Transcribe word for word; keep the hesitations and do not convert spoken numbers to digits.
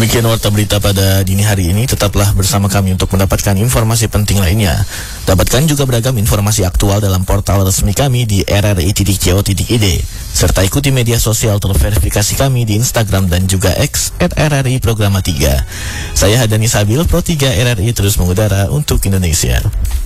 Demikian warta berita pada dini hari ini. Tetaplah bersama kami untuk mendapatkan informasi penting lainnya. Dapatkan juga beragam informasi aktual dalam portal resmi kami di r r i titik co titik i d. Serta ikuti media sosial terverifikasi kami di Instagram dan juga X at r r i programa tiga. Saya Hadani Sabil, Pro tiga R R I terus mengudara untuk Indonesia.